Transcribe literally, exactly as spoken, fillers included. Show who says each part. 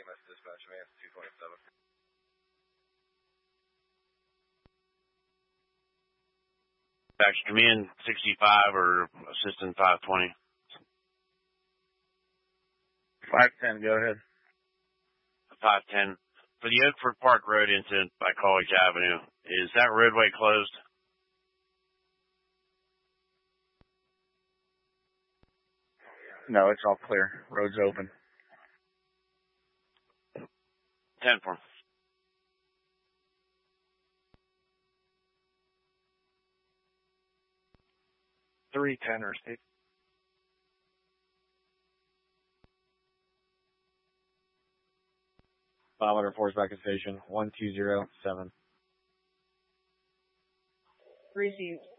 Speaker 1: M S dispatch, man, two twenty-seven.
Speaker 2: Dispatch, command sixty-five or assistant five twenty.
Speaker 3: five ten, go ahead.
Speaker 2: five ten. For the Oakford Park Road incident by College Avenue, is that roadway closed?
Speaker 3: No, it's all clear. Road's open.
Speaker 2: ten four.
Speaker 4: three ten or state.
Speaker 5: five hundred force back at station, one two zero seven.
Speaker 6: Received.